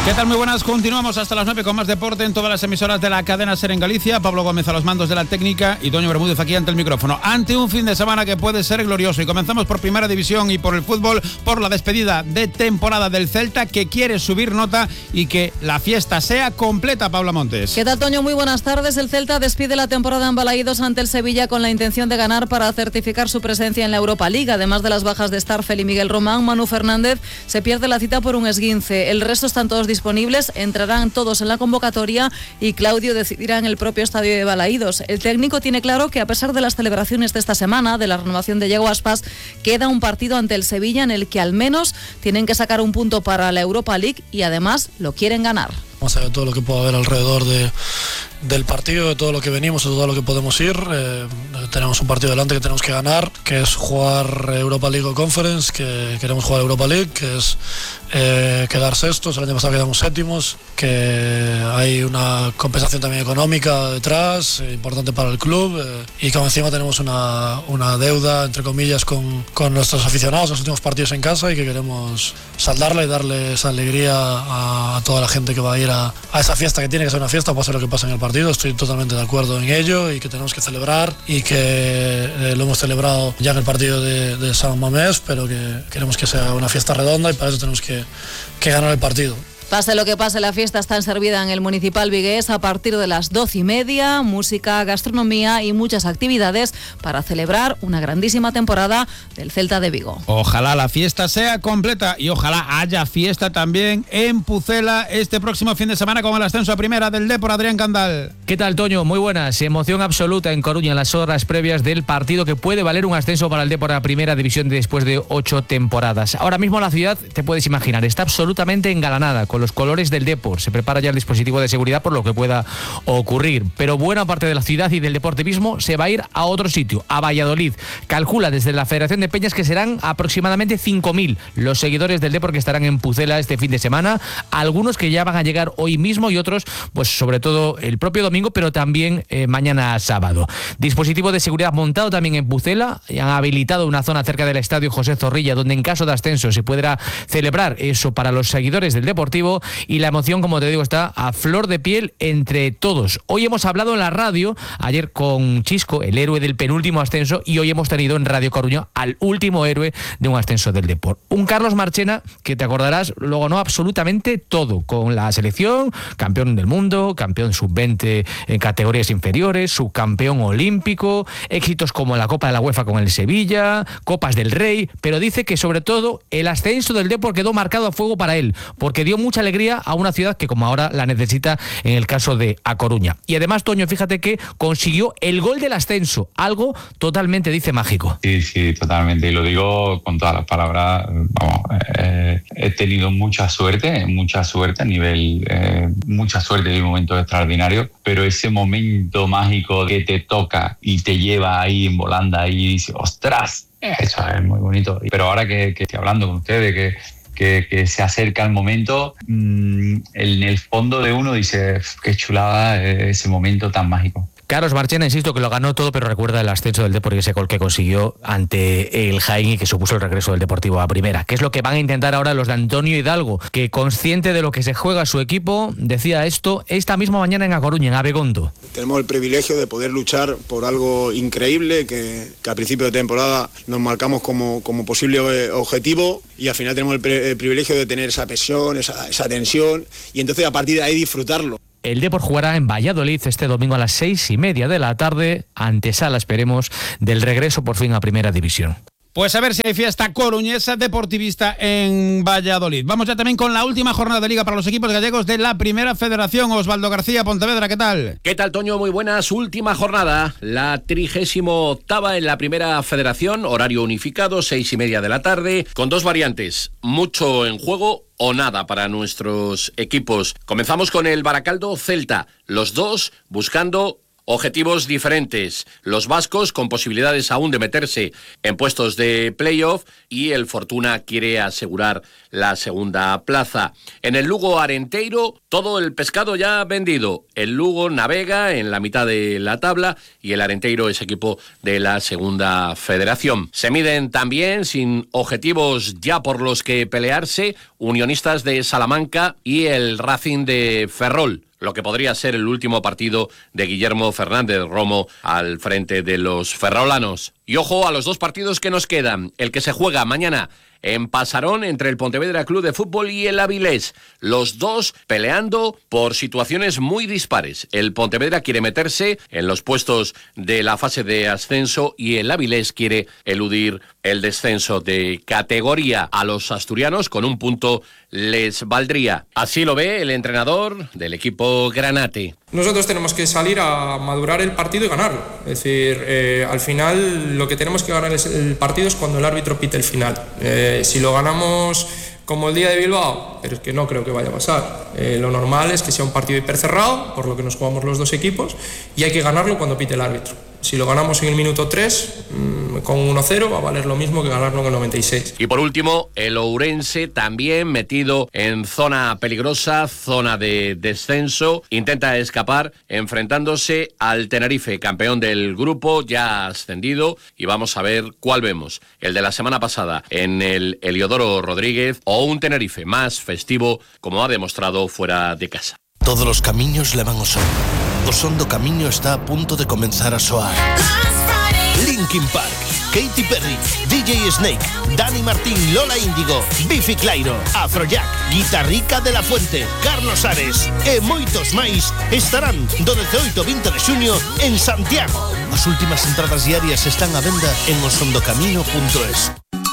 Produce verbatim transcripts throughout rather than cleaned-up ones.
¿Qué tal? Muy buenas, continuamos hasta las nueve con más deporte en todas las emisoras de la cadena SER en Galicia. Pablo Gómez a los mandos de la técnica y Toño Bermúdez aquí ante el micrófono. Ante un fin de semana que puede ser glorioso, y comenzamos por Primera División y por el fútbol, por la despedida de temporada del Celta, que quiere subir nota y que la fiesta sea completa. Paula Montes. ¿Qué tal, Toño? Muy buenas tardes. El Celta despide la temporada en Balaídos ante el Sevilla con la intención de ganar para certificar su presencia en la Europa League. Además de las bajas de Starfel y Miguel Román, Manu Fernández se pierde la cita por un esguince. El resto están todos disponibles, entrarán todos en la convocatoria y Claudio decidirá en el propio estadio de Balaídos. El técnico tiene claro que, a pesar de las celebraciones de esta semana, de la renovación de Yago Aspas, queda un partido ante el Sevilla en el que al menos tienen que sacar un punto para la Europa League y además lo quieren ganar. Vamos a ver todo lo que pueda haber alrededor de, del partido, de todo lo que venimos, de todo lo que podemos ir. Eh, tenemos un partido delante que tenemos que ganar, que es jugar Europa League o Conference, que queremos jugar Europa League, que es eh, quedar sextos. El año pasado quedamos séptimos, que hay una compensación también económica detrás, eh, importante para el club, eh, y como encima tenemos una, una deuda, entre comillas, con, con nuestros aficionados, los últimos partidos en casa, y que queremos saldarla y darle esa alegría a, a toda la gente que va a ir A, a esa fiesta, que tiene que ser una fiesta, pase lo que pase en el partido. Estoy totalmente de acuerdo en ello, y que tenemos que celebrar, y que eh, lo hemos celebrado ya en el partido de, de San Mamés, pero que queremos que sea una fiesta redonda, y para eso tenemos que, que ganar el partido. Pase lo que pase, la fiesta está servida en el Municipal Vigués a partir de las doce y media. Música, gastronomía y muchas actividades para celebrar una grandísima temporada del Celta de Vigo. Ojalá la fiesta sea completa y ojalá haya fiesta también en Pucela este próximo fin de semana con el ascenso a primera del Depor. Adrián Candal. ¿Qué tal, Toño? Muy buenas. Emoción absoluta en Coruña en las horas previas del partido que puede valer un ascenso para el Depor a primera división después de ocho temporadas. Ahora mismo la ciudad, te puedes imaginar, está absolutamente engalanada con los colores del Depor. Se prepara ya el dispositivo de seguridad por lo que pueda ocurrir, pero buena parte de la ciudad y del deportivismo se va a ir a otro sitio, a Valladolid. Calcula desde la Federación de Peñas que serán aproximadamente cinco mil los seguidores del Depor que estarán en Pucela este fin de semana, algunos que ya van a llegar hoy mismo y otros pues sobre todo el propio domingo, pero también eh, mañana sábado. Dispositivo de seguridad montado también en Pucela, han habilitado una zona cerca del estadio José Zorrilla donde en caso de ascenso se podrá celebrar eso para los seguidores del Deportivo. Y la emoción, como te digo, está a flor de piel entre todos. Hoy hemos hablado en la radio, ayer con Chisco, el héroe del penúltimo ascenso, y hoy hemos tenido en Radio Coruña al último héroe de un ascenso del Depor. Un Carlos Marchena que, te acordarás, lo ganó absolutamente todo con la selección, campeón del mundo, campeón sub veinte en categorías inferiores, subcampeón olímpico, éxitos como la Copa de la UEFA con el Sevilla, Copas del Rey, pero dice que sobre todo el ascenso del Depor quedó marcado a fuego para él, porque dio mucha alegría a una ciudad que como ahora la necesita en el caso de A Coruña. Y además, Toño, fíjate que consiguió el gol del ascenso, algo totalmente, dice, mágico. Sí, sí, totalmente, y lo digo con todas las palabras. Vamos, eh, he tenido mucha suerte, mucha suerte a nivel, eh, mucha suerte de un momento extraordinario, pero ese momento mágico que te toca y te lleva ahí en volanda y dices, ¡ostras! Eso es muy bonito. Pero ahora que, que estoy hablando con ustedes, que Que, que se acerca el momento, mmm, en el fondo de uno dice, qué chulada ese momento tan mágico. Carlos Marchena, insisto, que lo ganó todo, pero recuerda el ascenso del Depor y ese gol que consiguió ante el Jaén y que supuso el regreso del Deportivo a primera. ¿Qué es lo que van a intentar ahora los de Antonio Hidalgo? Que, consciente de lo que se juega su equipo, decía esto esta misma mañana en A Coruña, en Abegondo. Tenemos el privilegio de poder luchar por algo increíble que, que a principio de temporada nos marcamos como, como posible objetivo, y al final tenemos el, pre, el privilegio de tener esa presión, esa, esa tensión, y entonces a partir de ahí disfrutarlo. El Depor jugará en Valladolid este domingo a las seis y media de la tarde, antesala, esperemos, del regreso por fin a Primera División. Pues a ver si hay fiesta coruñesa deportivista en Valladolid. Vamos ya también con la última jornada de Liga para los equipos gallegos de la Primera Federación. Osvaldo García, Pontevedra, ¿qué tal? ¿Qué tal, Toño? Muy buenas. Última jornada, la trigésimo octava en la Primera Federación, horario unificado, seis y media de la tarde, con dos variantes, mucho en juego o nada para nuestros equipos. Comenzamos con el Baracaldo Celta, los dos buscando objetivos diferentes. Los vascos con posibilidades aún de meterse en puestos de playoff, y el Fortuna quiere asegurar la segunda plaza. En el Lugo Arenteiro, todo el pescado ya vendido. El Lugo navega en la mitad de la tabla y el Arenteiro es equipo de la segunda federación. Se miden también, sin objetivos ya por los que pelearse, Unionistas de Salamanca y el Racing de Ferrol, lo que podría ser el último partido de Guillermo Fernández Romo al frente de los ferrolanos. Y ojo a los dos partidos que nos quedan. El que se juega mañana en Pasarón entre el Pontevedra Club de Fútbol y el Avilés. Los dos peleando por situaciones muy dispares. El Pontevedra quiere meterse en los puestos de la fase de ascenso y el Avilés quiere eludir el descenso de categoría. A los asturianos con un punto les valdría. Así lo ve el entrenador del equipo granate. Nosotros tenemos que salir a madurar el partido y ganarlo. Es decir, eh, al final lo que tenemos que ganar es el partido es cuando el árbitro pite el final. Eh, si lo ganamos como el día de Bilbao, pero es que no creo que vaya a pasar. Eh, lo normal es que sea un partido hipercerrado, por lo que nos jugamos los dos equipos, y hay que ganarlo cuando pite el árbitro. Si lo ganamos en el minuto tres, mmm, con uno cero, va a valer lo mismo que ganarlo en el noventa y seis. Y por último, el Ourense, también metido en zona peligrosa, zona de descenso, intenta escapar enfrentándose al Tenerife, campeón del grupo, ya ascendido, y vamos a ver cuál vemos. El de la semana pasada en el Heliodoro Rodríguez o un Tenerife más festivo, como ha demostrado fuera de casa. Todos los camiños levan ao sol. O son do camiño está a punto de comenzar a soar. Linkin Park, Katy Perry, D J Snake, Dani Martín, Lola Índigo, Biffy Clyro, Afrojack, Guitarrica de la Fuente, Carlos Ares e moitos máis estarán do dezooito ao vinte de xuño en Santiago. As últimas entradas diarias están á venda en osondocamino punto es.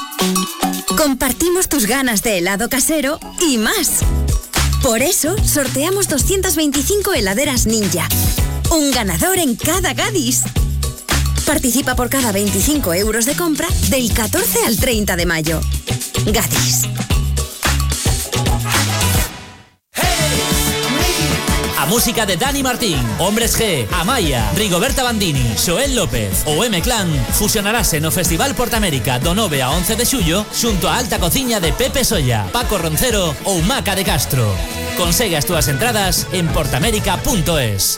Compartimos tus ganas de helado casero y más. Por eso, sorteamos doscientas veinticinco heladeras Ninja. Un ganador en cada Gadis. Participa por cada veinticinco euros de compra del catorce al treinta de mayo. Gadis. A música de Dani Martín, Hombres G, Amaya, Rigoberta Bandini, Xoel López ou M-Clan fusionarase no Festival Portamérica do nove a once de xullo xunto a Alta Cociña de Pepe Solla, Paco Roncero ou Maca de Castro. Consegue as túas entradas en portamérica punto es.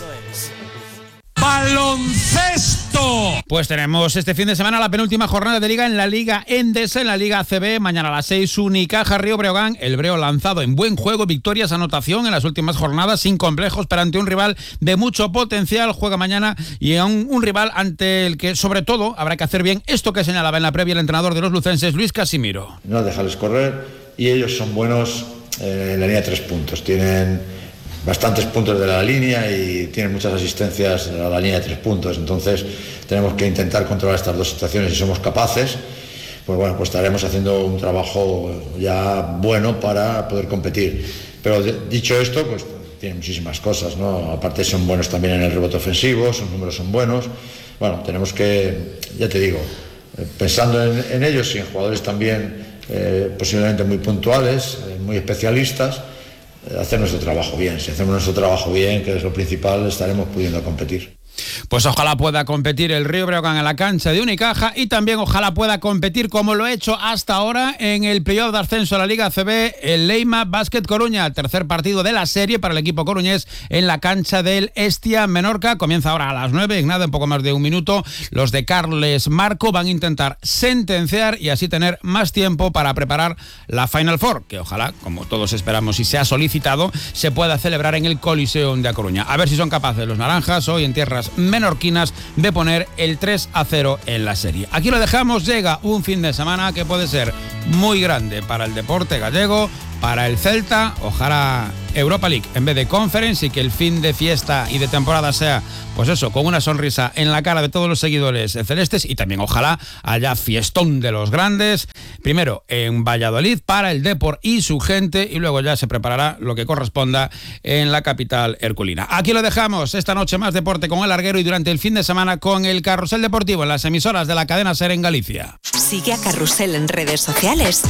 ¡Baloncesto! Pues tenemos este fin de semana la penúltima jornada de Liga en la Liga Endesa, en la Liga A C B. Mañana a las seis, Unicaja Río Breogán. El Breo lanzado en buen juego, victorias, anotación en las últimas jornadas, sin complejos, pero ante un rival de mucho potencial. Juega mañana y a un, un rival ante el que, sobre todo, habrá que hacer bien esto que señalaba en la previa el entrenador de los lucenses, Luis Casimiro. No dejarles correr, y ellos son buenos eh, en la línea de tres puntos. Tienen bastantes puntos de la línea y tienen muchas asistencias a la línea de tres puntos. Entonces tenemos que intentar controlar estas dos situaciones. Si somos capaces, pues bueno, pues estaremos haciendo un trabajo ya bueno para poder competir. Pero de, dicho esto, pues tienen muchísimas cosas, ¿no? Aparte son buenos también en el rebote ofensivo, sus números son buenos. Bueno, tenemos que, ya te digo, pensando en, en ellos y en jugadores también eh, posiblemente muy puntuales, eh, muy especialistas, hacer nuestro trabajo bien. Si hacemos nuestro trabajo bien, que es lo principal, estaremos pudiendo competir. Pues ojalá pueda competir el Río Breogán en la cancha de Unicaja y también ojalá pueda competir, como lo ha hecho hasta ahora, en el playoff de ascenso a la Liga A C B, el Leima Basket Coruña, tercer partido de la serie para el equipo coruñés en la cancha del Estia Menorca. Comienza ahora a las nueve, en nada, un poco más de un minuto. Los de Carles Marco van a intentar sentenciar y así tener más tiempo para preparar la Final Four, que ojalá, como todos esperamos y se ha solicitado, se pueda celebrar en el Coliseum de A Coruña. A ver si son capaces los naranjas hoy en tierras menorquinas de poner el tres a cero en la serie. Aquí lo dejamos. Llega un fin de semana que puede ser muy grande para el deporte gallego, para el Celta. Ojalá Europa League en vez de Conference y que el fin de fiesta y de temporada sea, pues eso, con una sonrisa en la cara de todos los seguidores celestes, y también ojalá haya fiestón de los grandes, primero en Valladolid para el Depor y su gente, y luego ya se preparará lo que corresponda en la capital herculina. Aquí lo dejamos. Esta noche más deporte con el larguero y durante el fin de semana con el Carrusel Deportivo en las emisoras de la cadena SER en Galicia. Sigue a Carrusel en redes sociales